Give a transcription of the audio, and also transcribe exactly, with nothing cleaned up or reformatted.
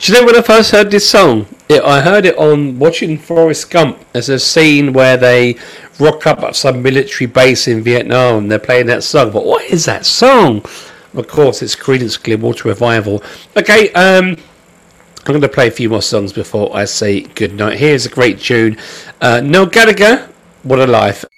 Do you know when I first heard this song? It, I heard it on watching Forrest Gump. There's a scene where they rock up at some military base in Vietnam and they're playing that song. But what is that song? Of course, it's Creedence Clearwater Revival. Okay, um, I'm going to play a few more songs before I say goodnight. Here's a great tune. Uh, Noel Gallagher, What a Life.